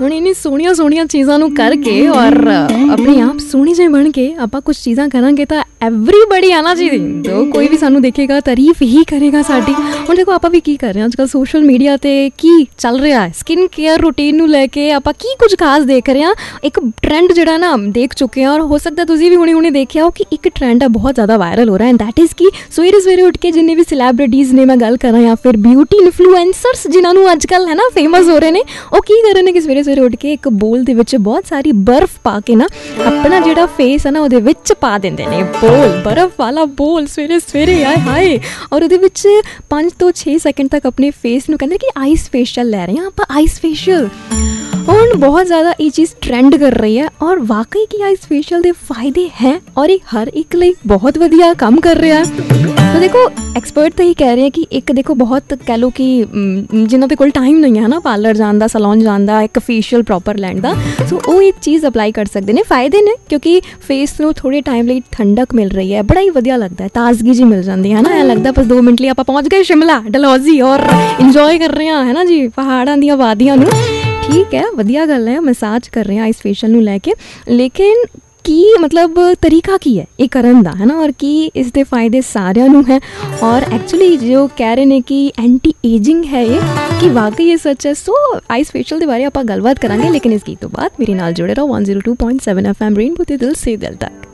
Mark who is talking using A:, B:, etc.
A: ਹੁਣ ਇੰਨੀ ਸੋਹਣੀਆਂ ਸੋਹਣੀਆਂ ਚੀਜ਼ਾਂ ਨੂੰ ਕਰਕੇ ਔਰ ਆਪਣੇ ਆਪ ਸੋਹਣੇ ਜਿਹੇ ਬਣ ਕੇ ਆਪਾਂ ਕੁਝ ਚੀਜ਼ਾਂ ਕਰਾਂਗੇ ਤਾਂ ਐਵਰੀਬਡੀ ਆਣਾ ਜੀ ਜੋ ਕੋਈ ਵੀ ਸਾਨੂੰ ਦੇਖੇਗਾ ਤਾਰੀਫ ਹੀ ਕਰੇਗਾ ਸਾਡੀ। ਹੁਣ ਦੇਖੋ ਆਪਾਂ ਵੀ ਕੀ ਕਰ ਰਹੇ ਹਾਂ ਅੱਜ ਕੱਲ੍ਹ ਸੋਸ਼ਲ ਮੀਡੀਆ 'ਤੇ ਕੀ ਚੱਲ ਰਿਹਾ ਹੈ, ਸਕਿਨ ਕੇਅਰ ਰੂਟੀਨ ਨੂੰ ਲੈ ਕੇ ਆਪਾਂ ਕੀ ਕੁਝ ਖਾਸ ਦੇਖ ਰਹੇ ਹਾਂ। ਇੱਕ ਟਰੈਂਡ ਜਿਹੜਾ ਨਾ ਦੇਖ ਚੁੱਕੇ ਹਾਂ ਔਰ ਹੋ ਸਕਦਾ ਤੁਸੀਂ ਵੀ ਹੁਣੇ ਦੇਖਿਆ ਹੋ ਕਿ ਇੱਕ ਟਰੈਂਡ ਹੈ ਬਹੁਤ ਜ਼ਿਆਦਾ ਵਾਇਰਲ ਹੋ ਰਿਹਾ ਐਂਡ ਦੈਟ ਇਜ਼ ਕਿ ਸਵੇਰੇ ਸਵੇਰੇ ਉੱਠ ਕੇ ਜਿੰਨੇ ਵੀ ਸੈਲੈਬ੍ਰਿਟੀਜ਼ ਨੇ ਮੈਂ ਗੱਲ ਕਰਾਂ ਜਾਂ ਫਿਰ ਬਿਊਟੀ ਇਨਫਲੂਐਂਸਰਸ ਜਿਨ੍ਹਾਂ ਨੂੰ ਅੱਜ ਕੱਲ੍ਹ ਹੈ ਨਾ ਫੇਮਸ ਹੋ ਰਹੇ ਨੇ, ਉਹ ਕੀ ਕਰ ਰਹੇ ਨੇ ਕਿ ਸਵੇਰੇ ਸਵੇਰੇ ਉੱਠ ਕੇ ਇੱਕ ਬੋਲ ਦੇ ਵਿੱਚ ਬਹੁਤ ਸਾਰੀ ਬਰਫ਼ ਪਾ ਕੇ ਨਾ ਆਪਣਾ ਜਿਹੜਾ ਫੇਸ ਹੈ ਨਾ ਉਹਦੇ ਵਿੱਚ ਪਾ ਦਿੰਦੇ ਨੇ। ਬਰਫ਼ ਵਾਲਾ ਬੋਲ ਸਵੇਰੇ ਸਵੇਰੇ ਆਏ ਹਾਏ, ਔਰ ਉਹਦੇ ਵਿੱਚ 5 ਤੋਂ 6 ਸੈਕਿੰਡ ਤੱਕ ਆਪਣੇ ਫੇਸ ਨੂੰ ਕਹਿੰਦੇ ਕਿ ਆਈਸ ਫੇਸ਼ੀਅਲ ਲੈ ਰਹੇ ਹਾਂ ਆਪਾਂ, ਆਈਸ ਫੇਸ਼ੀਅਲ। ਹੁਣ ਬਹੁਤ ਜ਼ਿਆਦਾ ਇਹ ਚੀਜ਼ ਟਰੈਂਡ ਕਰ ਰਹੀ ਹੈ ਔਰ ਵਾਕਈ ਕਿ ਆਈਸ ਫੇਸ਼ੀਅਲ ਦੇ ਫਾਇਦੇ ਹੈ ਔਰ ਇਹ ਹਰ ਇੱਕ ਲਈ ਬਹੁਤ ਵਧੀਆ ਕੰਮ ਕਰ ਰਿਹਾ ਹੈ। ਤਾਂ ਦੇਖੋ ਐਕਸਪਰਟ ਤਾਂ ਇਹ ਕਹਿ ਰਹੇ ਹੈ ਕਿ ਇੱਕ ਦੇਖੋ ਬਹੁਤ ਕਹਿ ਲਓ ਕਿ ਜਿਨ੍ਹਾਂ ਦੇ ਕੋਲ ਟਾਈਮ ਨਹੀਂ ਹੈ ਨਾ ਪਾਰਲਰ ਜਾਣ ਦਾ, ਸੈਲੂਨ ਜਾਣ ਦਾ, ਇੱਕ ਫੇਸ਼ੀਅਲ ਪ੍ਰੋਪਰ ਲੈਣ ਦਾ, ਸੋ ਉਹ ਇੱਕ ਚੀਜ਼ ਅਪਲਾਈ ਕਰ ਸਕਦੇ ਨੇ। ਫਾਇਦੇ ਨੇ ਕਿਉਂਕਿ ਫੇਸ ਨੂੰ ਥੋੜ੍ਹੇ ਟਾਈਮ ਲਈ ਠੰਡਕ ਮਿਲ ਰਹੀ ਹੈ, ਬੜਾ ਹੀ ਵਧੀਆ ਲੱਗਦਾ ਹੈ, ਤਾਜ਼ਗੀ ਜੀ ਮਿਲ ਜਾਂਦੀ ਹੈ ਨਾ। ਐਂ ਲੱਗਦਾ ਬਸ 2 ਮਿੰਟ ਲਈ ਆਪਾਂ ਪਹੁੰਚ ਗਏ ਸ਼ਿਮਲਾ, ਡਲਹੌਜ਼ੀ ਔਰ ਇੰਜੋਏ ਕਰ ਰਹੇ ਹਾਂ ਹੈ ਨਾ ਜੀ ਪਹਾੜਾਂ ਦੀਆਂ ਵਾਦੀਆਂ ਨੂੰ। ਠੀਕ ਹੈ, ਵਧੀਆ ਗੱਲ ਹੈ, ਮਸਾਜ ਕਰ ਰਹੇ ਹਾਂ ਆਈਸ ਫੇਸ਼ੀਅਲ ਨੂੰ ਲੈ ਕੇ, ਲੇਕਿਨ ਕੀ ਮਤਲਬ ਤਰੀਕਾ ਕੀ ਹੈ ਇਹ ਕਰਨ ਦਾ ਹੈ ਨਾ, ਔਰ ਕੀ ਇਸ ਦੇ ਫਾਇਦੇ ਸਾਰਿਆਂ ਨੂੰ ਹੈ ਔਰ ਐਕਚੁਅਲੀ ਜੋ ਕਹਿ ਰਹੇ ਨੇ ਕਿ ਐਂਟੀ ਏਜਿੰਗ ਹੈ ਇਹ, ਕਿ ਵਾਕਈ ਇਹ ਸੱਚ ਹੈ। ਸੋ ਆਈਸ ਫੇਸ਼ੀਅਲ ਦੇ ਬਾਰੇ ਆਪਾਂ ਗੱਲਬਾਤ ਕਰਾਂਗੇ, ਲੇਕਿਨ ਇਸ ਗੀਤ ਤੋਂ ਬਾਅਦ ਮੇਰੇ ਨਾਲ ਜੁੜੇ ਰਹੋ 102.7 FM ਰੇਨਬੋ ਤੇ ਦਿਲ ਸੇ ਦਿਲ ਤੱਕ।